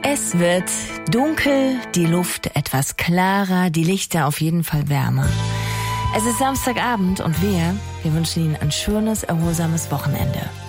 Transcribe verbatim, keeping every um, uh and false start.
Es wird dunkel, die Luft etwas klarer, die Lichter auf jeden Fall wärmer. Es ist Samstagabend und wir, wir wünschen Ihnen ein schönes, erholsames Wochenende.